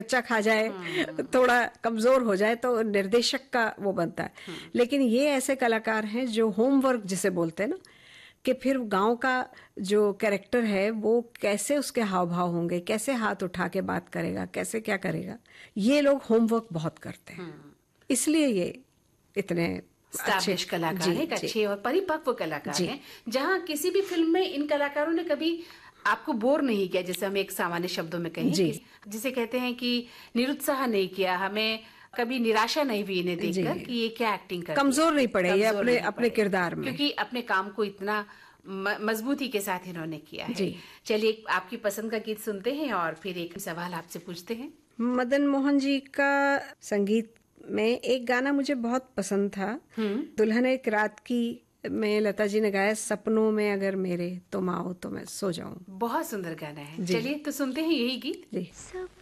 बच्चा खा जाए, थोड़ा कमजोर हो जाए तो निर्देशक का वो बनता है। लेकिन ये ऐसे कलाकार हैं जो होमवर्क जिसे बोलते हैं ना, कि फिर गांव का जो कैरेक्टर है वो कैसे उसके हाव भाव होंगे, कैसे हाथ उठा के बात करेगा, कैसे क्या करेगा, ये लोग होमवर्क बहुत करते हैं। इसलिए ये इतने अच्छे स्टाब्लिश कलाकार हैं, एक अच्छे और परिपक्व कलाकार हैं, जहां किसी भी फिल्म में इन कलाकारों ने कभी आपको बोर नहीं किया, जैसे हम एक सामान्य शब्दों में कहें, जिसे कहते हैं कि निरुत्साह नहीं किया, हमें कभी निराशा नहीं हुई इन्हें देखकर कि ये क्या एक्टिंग करती है, कमजोर नहीं पड़े ये अपने किरदार में, क्योंकि अपने काम को इतना मजबूती के साथ इन्होंने किया है। चलिए आपकी पसंद का गीत सुनते हैं और फिर एक सवाल आपसे पूछते हैं। मदन मोहन जी का संगीत में एक गाना मुझे बहुत पसंद था, दुल्हन एक रात की में लता जी ने गाया, सपनों में अगर मेरे तुम आओ तो मैं सो जाऊं। बहुत सुंदर गाना है, चलिए तो सुनते हैं यही गीत। जी।